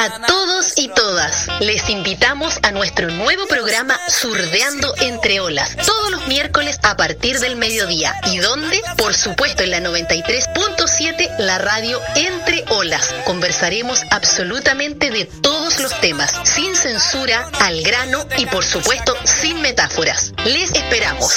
a todos y todas. Les invitamos a nuestro nuevo programa Surdeando entre Olas, todos los miércoles a partir del mediodía. ¿Y dónde? Por supuesto en la 93.7, la radio Entre Olas. Conversaremos absolutamente de todos los temas, sin censura, al grano y por supuesto sin metáforas. Les esperamos.